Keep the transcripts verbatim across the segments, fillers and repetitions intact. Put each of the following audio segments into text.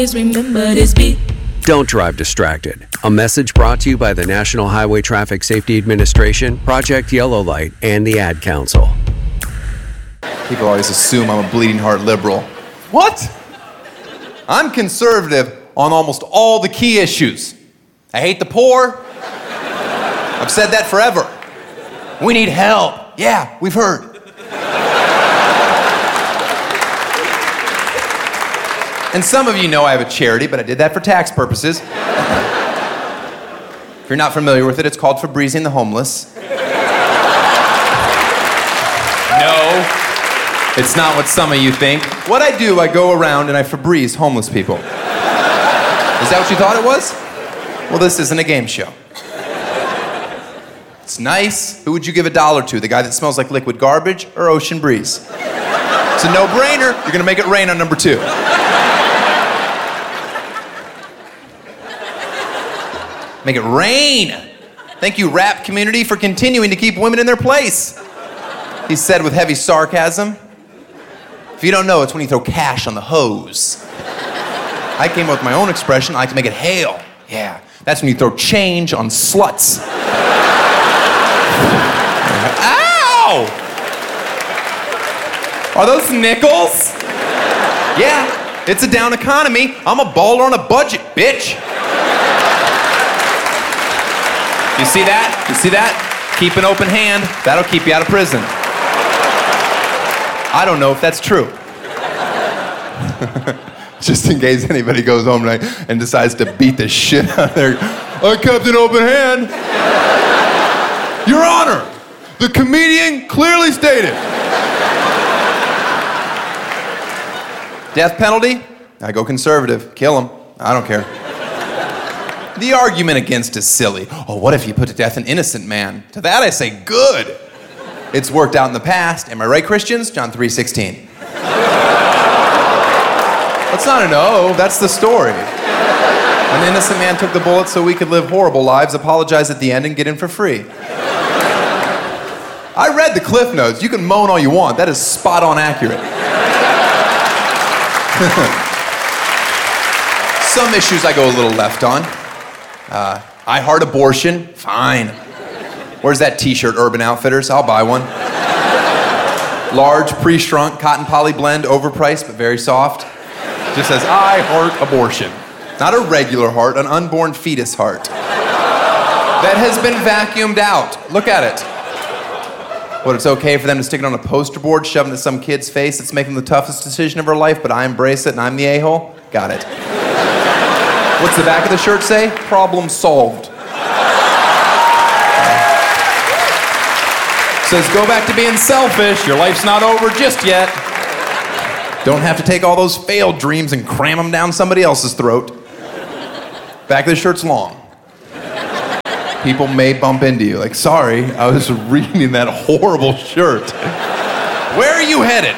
remember this beat. Don't drive distracted. A message brought to you by the National Highway Traffic Safety Administration, Project Yellow Light, and the Ad Council. People always assume I'm a bleeding heart liberal. What? I'm conservative on almost all the key issues. I hate the poor. I've said that forever. We need help. Yeah, we've heard. And some of you know I have a charity, but I did that for tax purposes. If you're not familiar with it, it's called Febrezing the Homeless. No, it's not what some of you think. What I do, I go around and I Febreze homeless people. Is that what you thought it was? Well, this isn't a game show. It's nice. Who would you give a dollar to? The guy that smells like liquid garbage or Ocean Breeze? It's a no-brainer. You're gonna make it rain on number two. Make it rain. Thank you, rap community, for continuing to keep women in their place. He said with heavy sarcasm. If you don't know, it's when you throw cash on the hose. I came up with my own expression. I like to make it hail. Yeah, that's when you throw change on sluts. Ow! Are those nickels? Yeah, it's a down economy. I'm a baller on a budget, bitch. You see that? You see that? Keep an open hand. That'll keep you out of prison. I don't know if that's true. Just in case anybody goes home tonight and decides to beat the shit out of their... I kept an open hand. Your Honor, the comedian clearly stated. Death penalty? I go conservative. Kill him. I don't care. The argument against is silly. Oh, what if you put to death an innocent man? To that I say, good. It's worked out in the past. Am I right, Christians? John three sixteen. That's not an O, that's the story. An innocent man took the bullet so we could live horrible lives, apologize at the end, and get in for free. I read the Cliff Notes. You can moan all you want. That is spot on accurate. Some issues I go a little left on. Uh, I heart abortion. Fine. Where's that t-shirt, Urban Outfitters? I'll buy one. Large, pre-shrunk, cotton poly blend, overpriced, but very soft. Just says, I heart abortion. Not a regular heart, an unborn fetus heart. That has been vacuumed out. Look at it. What, it's okay for them to stick it on a poster board, shove it into some kid's face that's making the toughest decision of her life, but I embrace it and I'm the a-hole? Got it. What's the back of the shirt say? Problem solved. Says, go back to being selfish. Your life's not over just yet. Don't have to take all those failed dreams and cram them down somebody else's throat. Back of the shirt's long. People may bump into you. Like, sorry, I was reading that horrible shirt. Where are you headed?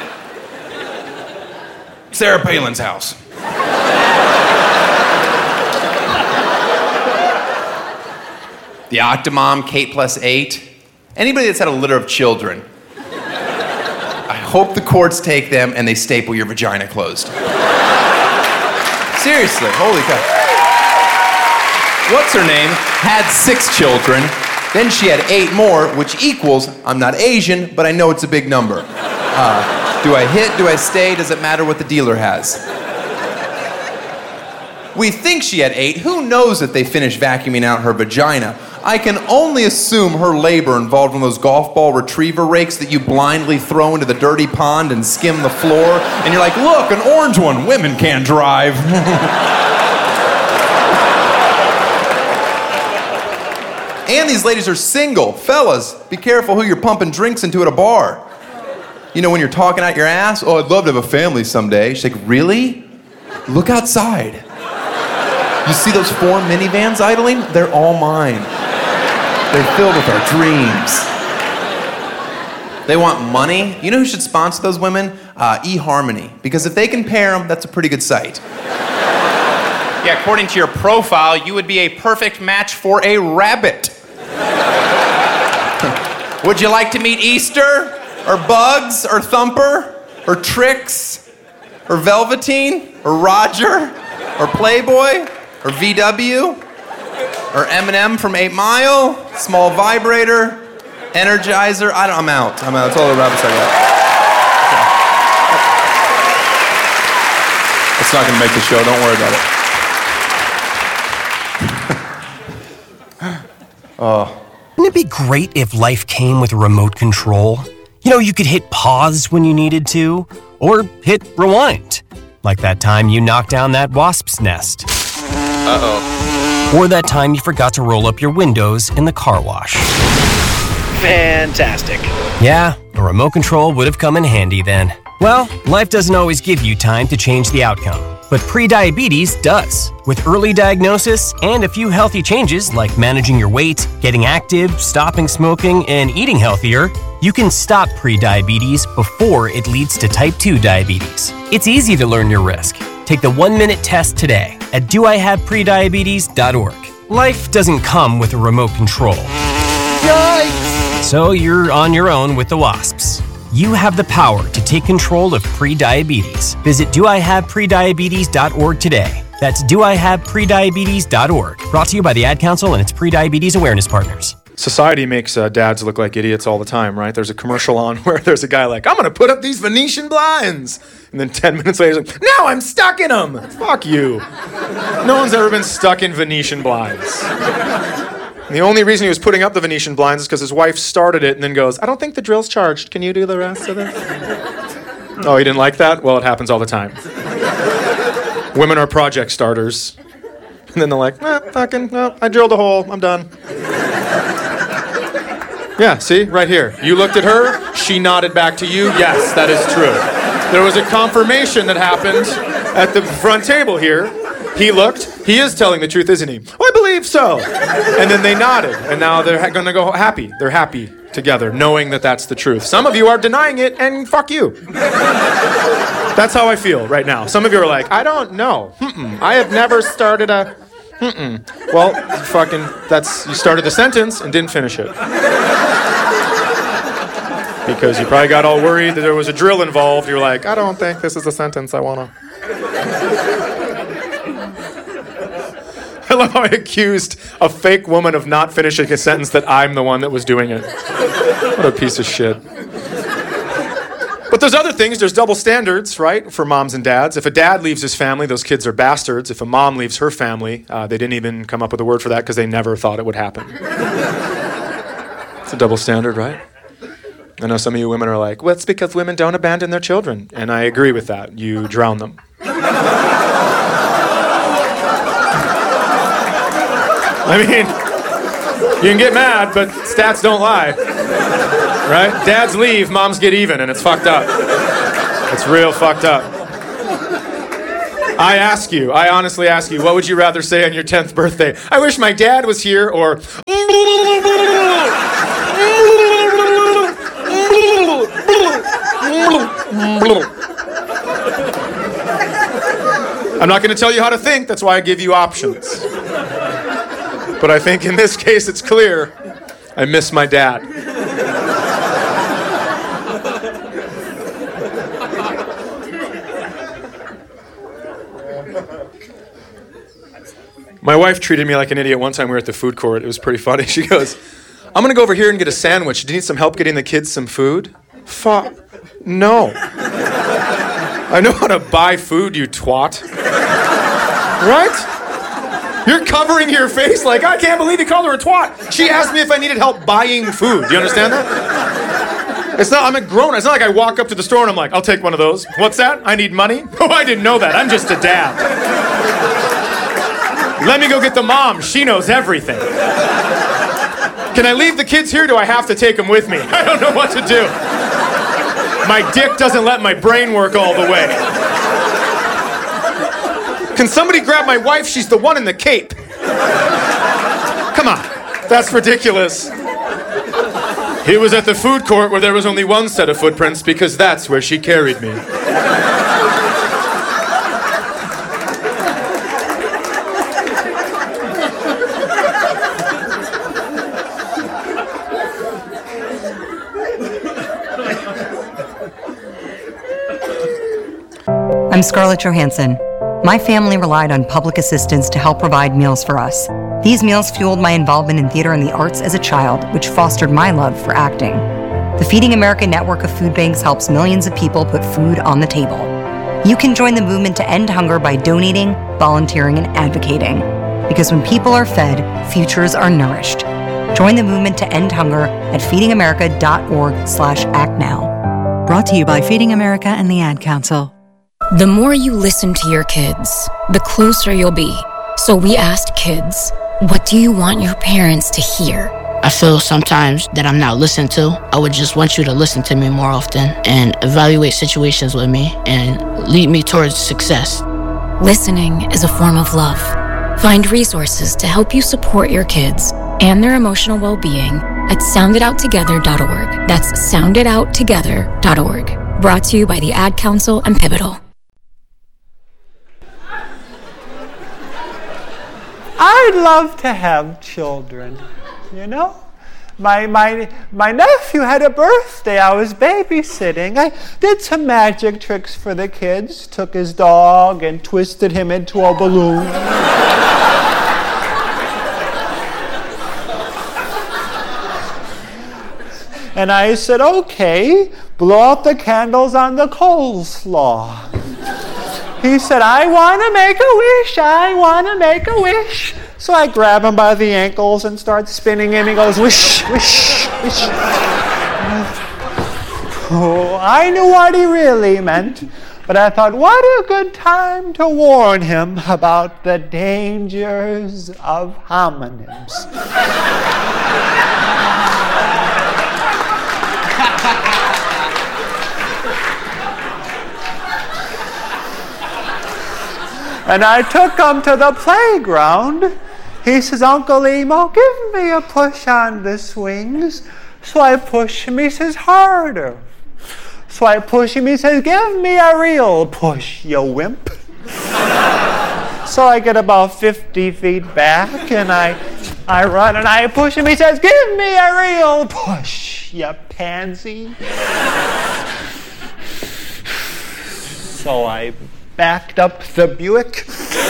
Sarah Palin's house. The Octomom, Kate plus eight. Anybody that's had a litter of children, I hope the courts take them and they staple your vagina closed. Seriously, holy cow. What's her name? Had six children, then she had eight more, which equals, I'm not Asian, but I know it's a big number. Uh, do I hit, do I stay, does it matter what the dealer has? We think she had eight. Who knows if they finished vacuuming out her vagina? I can only assume her labor involved in those golf ball retriever rakes that you blindly throw into the dirty pond and skim the floor, and you're like, look, an orange one, women can't drive. And these ladies are single. Fellas, be careful who you're pumping drinks into at a bar. You know, when you're talking out your ass, oh, I'd love to have a family someday. She's like, really? Look outside. You see those four minivans idling? They're all mine. They're filled with our dreams. They want money. You know who should sponsor those women? Uh, eHarmony. Because if they can pair them, that's a pretty good site. Yeah, according to your profile, you would be a perfect match for a rabbit. Would you like to meet Easter? Or Bugs? Or Thumper? Or Trix? or Velveteen, or Roger, or Playboy, or V W, or Eminem from Eight Mile, Small Vibrator, Energizer. I don't, I'm out. I'm out. That's all the rabbits I got. It's not gonna make the show. Don't worry about it. Oh. Wouldn't it be great if life came with a remote control? You know, you could hit pause when you needed to, or hit rewind. Like that time you knocked down that wasp's nest. Uh-oh. Or that time you forgot to roll up your windows in the car wash. Fantastic. Yeah, a remote control would have come in handy then. Well, life doesn't always give you time to change the outcome, but prediabetes does. With early diagnosis and a few healthy changes like managing your weight, getting active, stopping smoking, and eating healthier, you can stop prediabetes before it leads to type two diabetes. It's easy to learn your risk. Take the one-minute test today at do I have prediabetes dot org. Life doesn't come with a remote control. Yikes! So you're on your own with the wasps. You have the power to take control of prediabetes. Visit do I have prediabetes dot org today. That's do I have prediabetes dot org. Brought to you by the Ad Council and its prediabetes awareness partners. Society makes uh, dads look like idiots all the time, right? There's a commercial on where there's a guy like, I'm going to put up these Venetian blinds. And then ten minutes later, he's like, now I'm stuck in them. Fuck you. No one's ever been stuck in Venetian blinds. And the only reason he was putting up the Venetian blinds is because his wife started it and then goes, I don't think the drill's charged. Can you do the rest of this? Oh, he didn't like that? Well, it happens all the time. Women are project starters. And then they're like, eh, fucking, no, I drilled a hole. I'm done. Yeah, see, right here. You looked at her, she nodded back to you. Yes, that is true. There was a confirmation that happened at the front table here. He looked, he is telling the truth, isn't he? Oh, I believe so. And then they nodded, and now they're ha- gonna go happy. They're happy together, knowing that that's the truth. Some of you are denying it, and fuck you. That's how I feel right now. Some of you are like, I don't know. Mm-mm. I have never started a... Mm-mm. Well, fucking, that's, you started the sentence and didn't finish it. Because you probably got all worried that there was a drill involved. You're like, I don't think this is the sentence I want to. I love how I accused a fake woman of not finishing a sentence that I'm the one that was doing it. What a piece of shit. But there's other things. There's double standards, right, for moms and dads. If a dad leaves his family, those kids are bastards. If a mom leaves her family, uh, they didn't even come up with a word for that because they never thought it would happen. It's a double standard, right? I know some of you women are like, well, it's because women don't abandon their children. And I agree with that. You drown them. I mean, you can get mad, but stats don't lie. Right? Dads leave, moms get even, and it's fucked up. It's real fucked up. I ask you, I honestly ask you, what would you rather say on your tenth birthday? I wish my dad was here, or... I'm not going to tell you how to think, that's why I give you options. But I think in this case it's clear, I miss my dad. My wife treated me like an idiot one time. We were at the food court. It was pretty funny. She goes, I'm going to go over here and get a sandwich. Do you need some help getting the kids some food? Fuck. No. I know how to buy food, you twat. Right? You're covering your face like, I can't believe you called her a twat. She asked me if I needed help buying food. Do you understand that? It's not, I'm a grown. It's not like I walk up to the store and I'm like, I'll take one of those. What's that? I need money? Oh, I didn't know that. I'm just a dad. Let me go get the mom. She knows everything. Can I leave the kids here or do I have to take them with me? I don't know what to do. My dick doesn't let my brain work all the way. Can somebody grab my wife? She's the one in the cape. Come on. That's ridiculous. He was at the food court where there was only one set of footprints because that's where she carried me. I'm Scarlett Johansson. My family relied on public assistance to help provide meals for us. These meals fueled my involvement in theater and the arts as a child, which fostered my love for acting. The Feeding America network of food banks helps millions of people put food on the table. You can join the movement to end hunger by donating, volunteering, and advocating. Because when people are fed, futures are nourished. Join the movement to end hunger at feedingamerica.org slash act now. Brought to you by Feeding America and the Ad Council. The more you listen to your kids, the closer you'll be. So we asked kids, what do you want your parents to hear? I feel sometimes that I'm not listened to. I would just want you to listen to me more often and evaluate situations with me and lead me towards success. Listening is a form of love. Find resources to help you support your kids and their emotional well-being at sound it out together dot org. That's sound it out together dot org. Brought to you by the Ad Council and Pivotal. I'd love to have children, you know? My, my, my nephew had a birthday. I was babysitting. I did some magic tricks for the kids. Took his dog and twisted him into a balloon. And I said, okay, blow out the candles on the coleslaw. He said, I want to make a wish, I want to make a wish. So I grab him by the ankles and start spinning him. He goes, wish, wish, wish. Oh, I knew what he really meant, but I thought, what a good time to warn him about the dangers of homonyms. And I took him to the playground. He says, Uncle Emo, give me a push on the swings. So I push him. He says, harder. So I push him. He says, give me a real push, you wimp. So I get about fifty feet back, and I, I run, and I push him. He says, give me a real push, you pansy. So I backed up the Buick.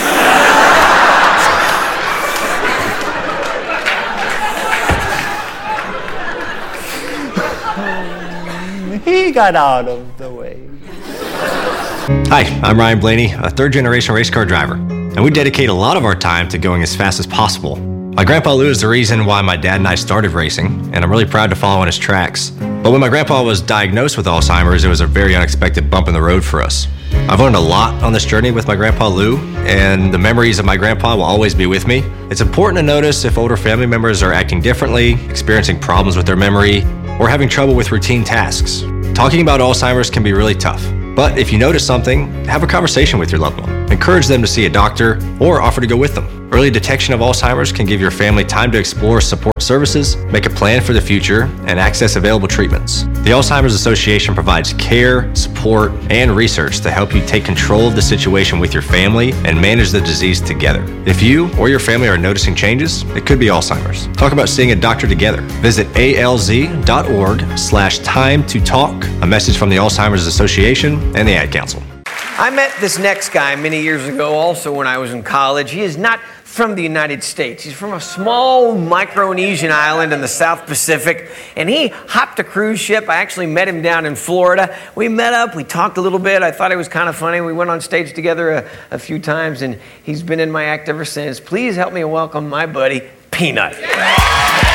He got out of the way. Hi, I'm Ryan Blaney, a third-generation race car driver, and we dedicate a lot of our time to going as fast as possible. My grandpa Lou is the reason why my dad and I started racing, and I'm really proud to follow in his tracks. But when my grandpa was diagnosed with Alzheimer's, it was a very unexpected bump in the road for us. I've learned a lot on this journey with my grandpa Lou, and the memories of my grandpa will always be with me. It's important to notice if older family members are acting differently, experiencing problems with their memory, or having trouble with routine tasks. Talking about Alzheimer's can be really tough, but if you notice something, have a conversation with your loved one. Encourage them to see a doctor or offer to go with them. Early detection of Alzheimer's can give your family time to explore support services, make a plan for the future, and access available treatments. The Alzheimer's Association provides care, support, and research to help you take control of the situation with your family and manage the disease together. If you or your family are noticing changes, it could be Alzheimer's. Talk about seeing a doctor together. Visit alz.org slash time to talk. A message from the Alzheimer's Association and the Ad Council. I met this next guy many years ago also when I was in college. He is not from the United States. He's from a small Micronesian island in the South Pacific, and he hopped a cruise ship. I actually met him down in Florida. We met up, we talked a little bit. I thought it was kind of funny. We went on stage together a, a few times, and he's been in my act ever since. Please help me welcome my buddy, Peanut.